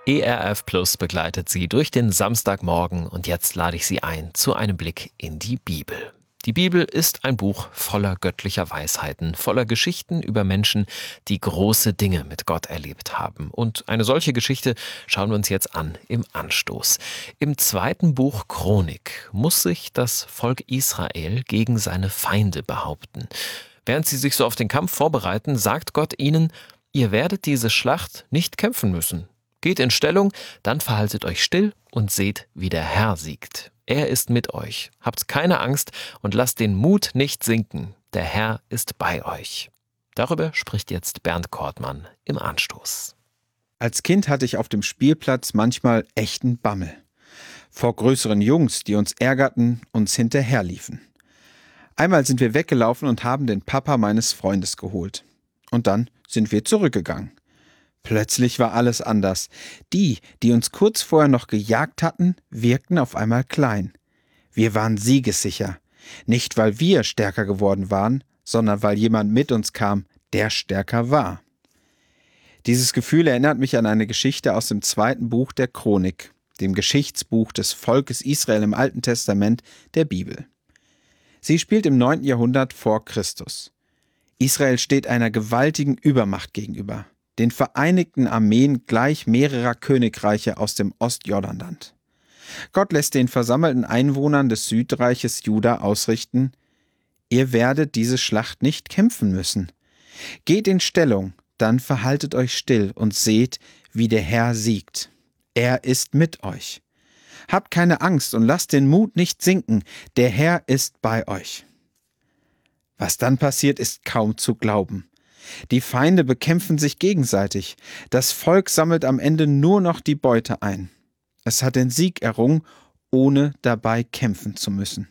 ERF Plus begleitet Sie durch den Samstagmorgen und jetzt lade ich Sie ein zu einem Blick in die Bibel. Die Bibel ist ein Buch voller göttlicher Weisheiten, voller Geschichten über Menschen, die große Dinge mit Gott erlebt haben. Und eine solche Geschichte schauen wir uns jetzt an im Anstoß. Im 2. Buch Chronik muss sich das Volk Israel gegen seine Feinde behaupten. Während sie sich so auf den Kampf vorbereiten, sagt Gott ihnen: Ihr werdet diese Schlacht nicht kämpfen müssen. Geht in Stellung, dann verhaltet euch still und seht, wie der Herr siegt. Er ist mit euch. Habt keine Angst und lasst den Mut nicht sinken. Der Herr ist bei euch. Darüber spricht jetzt Bernd Kortmann im Anstoß. Als Kind hatte ich auf dem Spielplatz manchmal echten Bammel. Vor größeren Jungs, die uns ärgerten, uns hinterherliefen. Einmal sind wir weggelaufen und haben den Papa meines Freundes geholt. Und dann sind wir zurückgegangen. Plötzlich war alles anders. Die uns kurz vorher noch gejagt hatten, wirkten auf einmal klein. Wir waren siegessicher. Nicht, weil wir stärker geworden waren, sondern weil jemand mit uns kam, der stärker war. Dieses Gefühl erinnert mich an eine Geschichte aus dem 2. Buch der Chronik, dem Geschichtsbuch des Volkes Israel im Alten Testament der Bibel. Sie spielt im 9. Jahrhundert vor Christus. Israel steht einer gewaltigen Übermacht gegenüber, den vereinigten Armeen gleich mehrerer Königreiche aus dem Ostjordanland. Gott lässt den versammelten Einwohnern des Südreiches Juda ausrichten: Ihr werdet diese Schlacht nicht kämpfen müssen. Geht in Stellung, dann verhaltet euch still und seht, wie der Herr siegt. Er ist mit euch. Habt keine Angst und lasst den Mut nicht sinken, der Herr ist bei euch. Was dann passiert, ist kaum zu glauben. Die Feinde bekämpfen sich gegenseitig. Das Volk sammelt am Ende nur noch die Beute ein. Es hat den Sieg errungen, ohne dabei kämpfen zu müssen.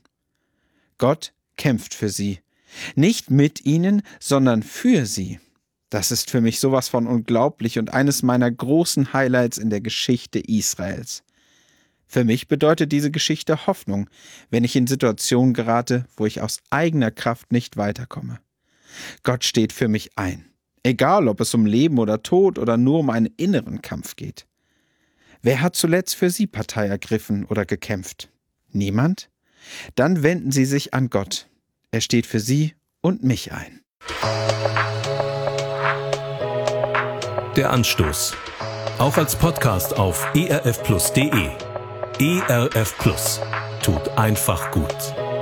Gott kämpft für sie. Nicht mit ihnen, sondern für sie. Das ist für mich sowas von unglaublich und eines meiner großen Highlights in der Geschichte Israels. Für mich bedeutet diese Geschichte Hoffnung, wenn ich in Situationen gerate, wo ich aus eigener Kraft nicht weiterkomme. Gott steht für mich ein. Egal, ob es um Leben oder Tod oder nur um einen inneren Kampf geht. Wer hat zuletzt für Sie Partei ergriffen oder gekämpft? Niemand? Dann wenden Sie sich an Gott. Er steht für Sie und mich ein. Der Anstoß. Auch als Podcast auf erfplus.de. ERF Plus. Tut einfach gut.